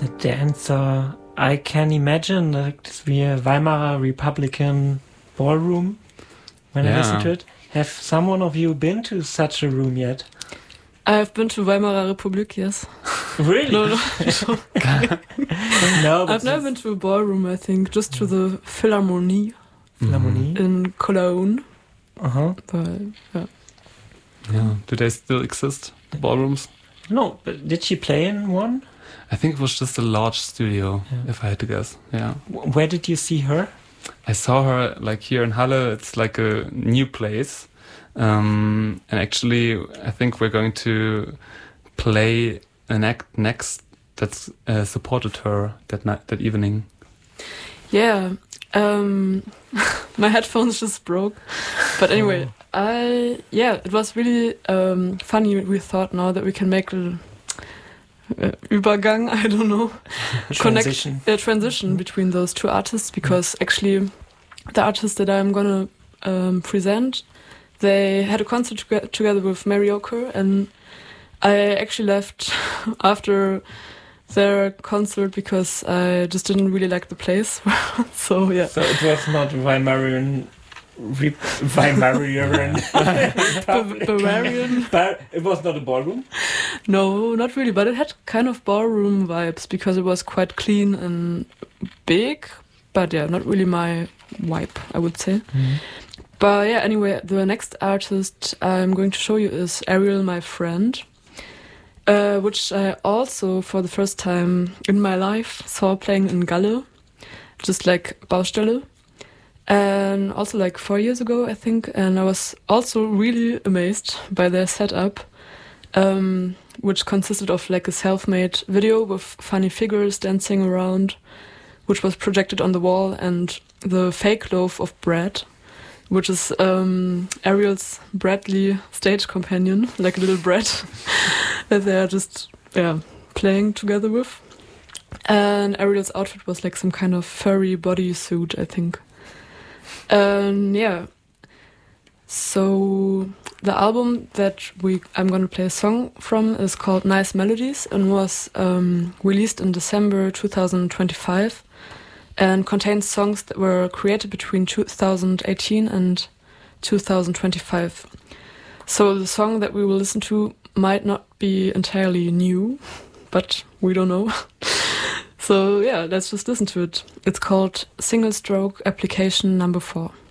The dancer. I can imagine like the Weimar Republican ballroom when I listen to it. Have someone of you been to such a room yet? I've been to Weimar Republic, yes. Really? No. No, but I've never been to a ballroom, I think, just to the Philharmonie in Cologne. But, yeah. Yeah. Do they still exist, the ballrooms? No, but did she play in one? I think it was just a large studio, if I had to guess. Yeah. Where did you see her? I saw her like here in Halle. It's like a new place. And actually, I think we're going to play an act next that supported her that evening. Yeah. My headphones just broke. But anyway, it was really funny. We thought now that we can make a Übergang, I don't know, transition between those two artists, because actually the artist that I'm gonna present, they had a concert together with Mariocre, and I actually left after their concert because I just didn't really like the place. So yeah. So it was not Bavarian. But it was not a ballroom? No, not really, but it had kind of ballroom vibes because it was quite clean and big, but yeah, not really my vibe, I would say. But yeah, anyway, the next artist I'm going to show you is Ariel, my friend, which I also for the first time in my life saw playing in Galle, just like Baustelle. And also like 4 years ago, I think, and I was also really amazed by their setup, which consisted of like a self-made video with funny figures dancing around, which was projected on the wall, and the fake loaf of bread, which is Ariel's Bradley stage companion, like a little bread that they are just playing together with. And Ariel's outfit was like some kind of furry bodysuit, I think. So the album that I'm going to play a song from is called Nice Melodies and was released in December 2025 and contains songs that were created between 2018 and 2025. So the song that we will listen to might not be entirely new, but we don't know. So yeah, let's just listen to it. It's called Single Stroke Application Number 4.